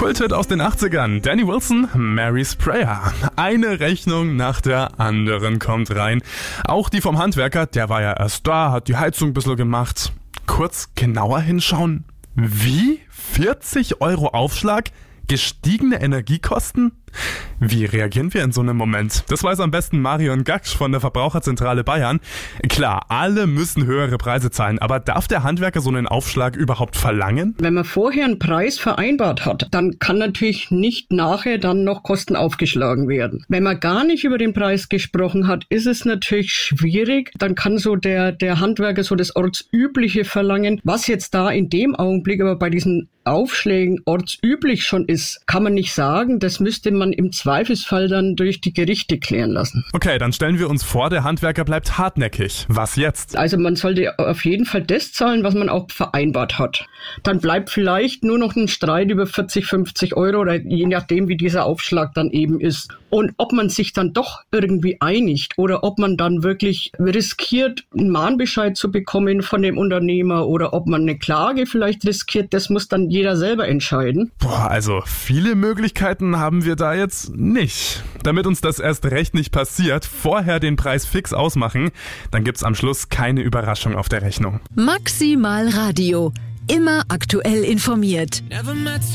Kulthit aus den 80ern. Danny Wilson, Mary's Prayer. Eine Rechnung nach der anderen kommt rein. Auch die vom Handwerker, der war ja erst da, hat die Heizung ein bisschen gemacht. Kurz genauer hinschauen. Wie? 40 € Aufschlag? Gestiegene Energiekosten? Wie reagieren wir in so einem Moment? Das weiß am besten Marion Gaksch von der Verbraucherzentrale Bayern. Klar, alle müssen höhere Preise zahlen, aber darf der Handwerker so einen Aufschlag überhaupt verlangen? Wenn man vorher einen Preis vereinbart hat, dann kann natürlich nicht nachher dann noch Kosten aufgeschlagen werden. Wenn man gar nicht über den Preis gesprochen hat, ist es natürlich schwierig. Dann kann so der Handwerker so das Ortsübliche verlangen. Was jetzt da in dem Augenblick aber bei diesen Aufschlägen ortsüblich schon ist, kann man nicht sagen. Das müsste man im Zweifelsfall dann durch die Gerichte klären lassen. Okay, dann stellen wir uns vor, der Handwerker bleibt hartnäckig. Was jetzt? Also man sollte auf jeden Fall das zahlen, was man auch vereinbart hat. Dann bleibt vielleicht nur noch ein Streit über 40, 50 € oder je nachdem, wie dieser Aufschlag dann eben ist. Und ob man sich dann doch irgendwie einigt oder ob man dann wirklich riskiert, einen Mahnbescheid zu bekommen von dem Unternehmer oder ob man eine Klage vielleicht riskiert, das muss dann jeder selber entscheiden. Also viele Möglichkeiten haben wir da jetzt nicht. Damit uns das erst recht nicht passiert, vorher den Preis fix ausmachen, dann gibt's am Schluss keine Überraschung auf der Rechnung. Maximal Radio. Immer aktuell informiert.